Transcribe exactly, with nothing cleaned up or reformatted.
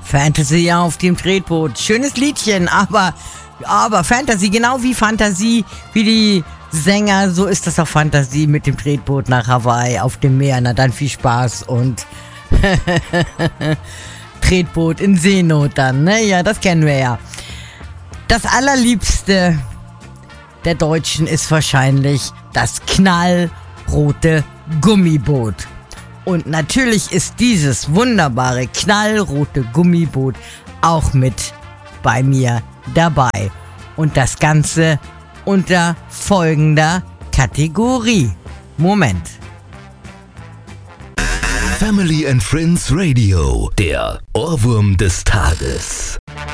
Fantasy auf dem Tretboot. Schönes Liedchen, aber, aber Fantasy, genau wie Fantasie, wie die Sänger, so ist das auch Fantasie mit dem Tretboot nach Hawaii auf dem Meer. Na dann viel Spaß und Tretboot in Seenot dann, ne? Ja, das kennen wir ja. Das Allerliebste der Deutschen ist wahrscheinlich das knallrote Gummiboot. Und natürlich ist dieses wunderbare knallrote Gummiboot auch mit bei mir dabei. Und das Ganze unter folgender Kategorie. Moment. Family and Friends Radio, der Ohrwurm des Tages.